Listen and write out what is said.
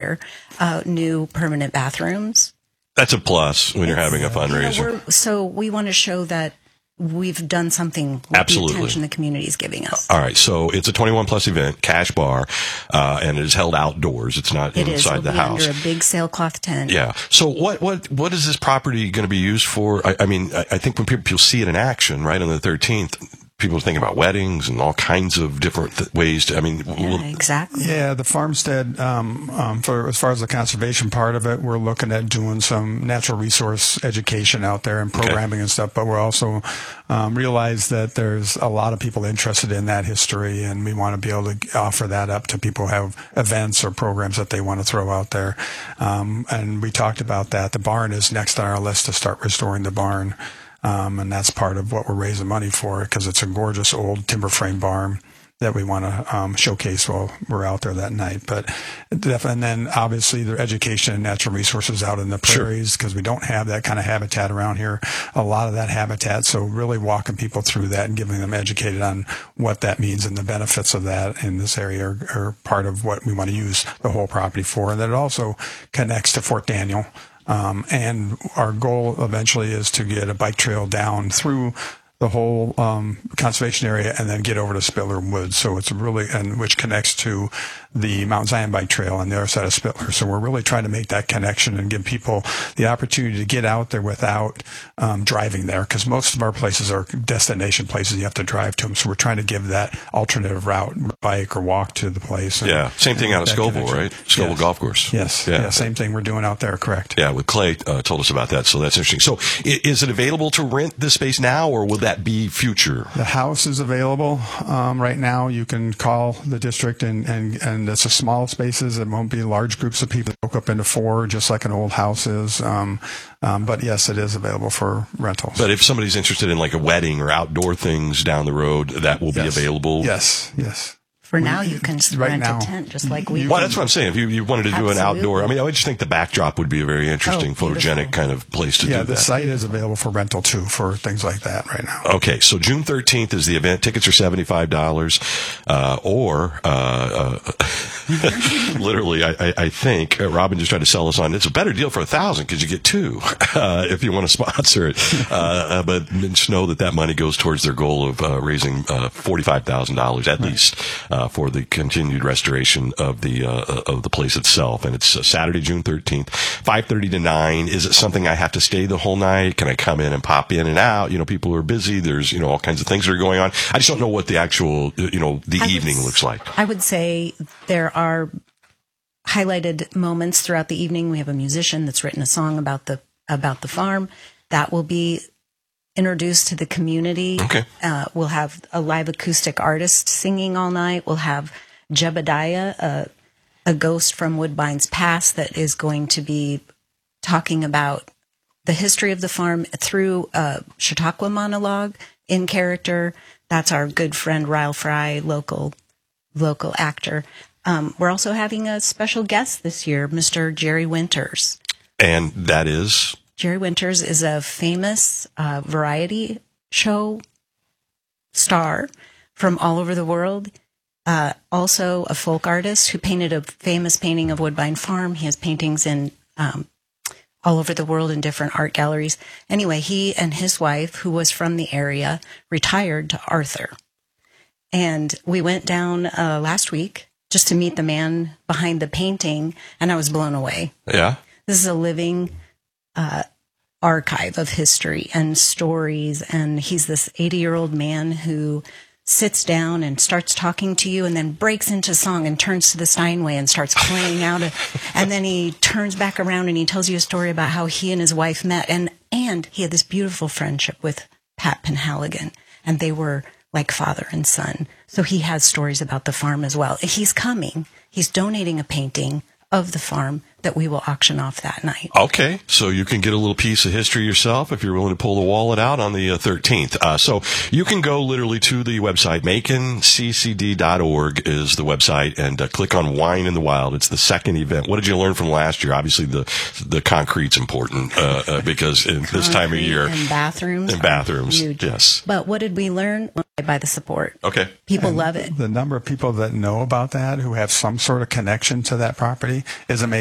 year, new permanent bathrooms. That's a plus when you're having a fundraiser. So we want to show that we've done something with the attention the community is giving us. All right, so it's a 21-plus event, cash bar, and it is held outdoors. It's not inside the house. Under a big sailcloth tent. Yeah. So what is this property going to be used for? I mean, I think when people see it in action, right, on the 13th, people are thinking about weddings and all kinds of different ways to, exactly. Yeah, the farmstead, for as far as the conservation part of it, we're looking at doing some natural resource education out there and programming and stuff, but we're also realize that there's a lot of people interested in that history, and we want to be able to offer that up to people who have events or programs that they want to throw out there. And we talked about that. The barn is next on our list to start restoring the barn. And that's part of what we're raising money for, because it's a gorgeous old timber frame barn that we want to showcase while we're out there that night. But and then obviously the education and natural resources out in the prairies, because we don't have that kind of habitat around here. A lot of that habitat, so really walking people through that and getting them educated on what that means and the benefits of that in this area are part of what we want to use the whole property for. And that it also connects to Fort Daniel. And our goal eventually is to get a bike trail down through the whole conservation area and then get over to Spittler Woods. So it's really, and which connects to the Mount Zion Bike Trail on the other side of Spittler. So we're really trying to make that connection and give people the opportunity to get out there without driving there, because most of our places are destination places you have to drive to them. So we're trying to give that alternative route, bike or walk to the place. And, same thing out of Scoville, right? Scoville Golf Course. Yes. Yeah, same thing we're doing out there, correct. Yeah, with Clay told us about that, so that's interesting. So is it available to rent this space now, or will that be future? The house is available right now. You can call the district, and it's a small spaces. It won't be large groups of people broke up into 4, just like an old house is. But yes, it is available for rentals. But if somebody's interested in like a wedding or outdoor things down the road, that will be available? Yes. For now, you can rent a tent just like we do. Well, that's what I'm saying. If you wanted to do an outdoor, I would just think the backdrop would be a very interesting, photogenic kind of place to do that. Yeah, the site is available for rental, too, for things like that right now. Okay, so June 13th is the event. Tickets are $75, literally, I think, Robin just tried to sell us on, it's a better deal for $1,000 because you get 2 if you want to sponsor it. But just know that money goes towards their goal of raising $45,000 at least. For the continued restoration of the place itself. And it's Saturday, June 13th, 5:30 to 9. Is it something I have to stay the whole night? Can I come in and pop in and out? People are busy. There's, all kinds of things that are going on. I just don't know what the actual, the evening looks like. I would say there are highlighted moments throughout the evening. We have a musician that's written a song about the farm. That will be introduced to the community. Okay. We'll have a live acoustic artist singing all night. We'll have Jebediah, a ghost from Woodbine's past, that is going to be talking about the history of the farm through a Chautauqua monologue in character. That's our good friend Ryle Fry, local actor. We're also having a special guest this year, Mr. Jerry Winters. And that is? Jerry Winters is a famous variety show star from all over the world. Also a folk artist who painted a famous painting of Woodbine Farm. He has paintings in all over the world in different art galleries. Anyway, he and his wife, who was from the area, retired to Arthur. And we went down last week just to meet the man behind the painting, and I was blown away. Yeah. This is a living archive of history and stories, and he's this 80-year-old man who sits down and starts talking to you and then breaks into song and turns to the Steinway and starts playing out and then he turns back around and he tells you a story about how he and his wife met, and he had this beautiful friendship with Pat Penhaligon, and they were like father and son. So he has stories about the farm as well. He's coming. He's donating a painting of the farm that we will auction off that night. Okay, so you can get a little piece of history yourself if you're willing to pull the wallet out on the 13th. So you can go literally to the website, maconccd.org is the website, and click on Wine in the Wild. It's the second event. What did you learn from last year? Obviously, the concrete's important because in this time of year. And bathrooms. Huge. Yes. But what did we learn? By the support. Okay. People love it. The number of people that know about that, who have some sort of connection to that property, is amazing.